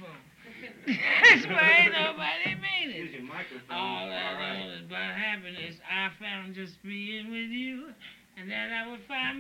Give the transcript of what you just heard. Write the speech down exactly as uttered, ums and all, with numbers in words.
for? That's why ain't nobody mean it. Use your microphone. All I All right. know is about happiness I found just being with you, and that I would find